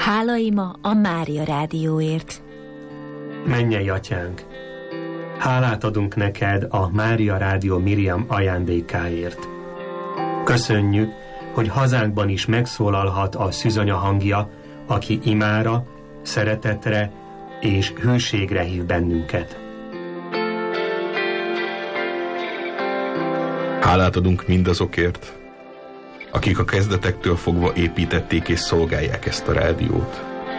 Hála ima a Mária Rádióért. Mennyei Atyánk, hálát adunk neked a Mária Rádió Miriam ajándékáért. Köszönjük, hogy hazánkban is megszólalhat a szűzanya hangja, aki imára, szeretetre és hűségre hív bennünket. Hálát adunk mindazokért, akik a kezdetektől fogva építették és szolgálják ezt a rádiót.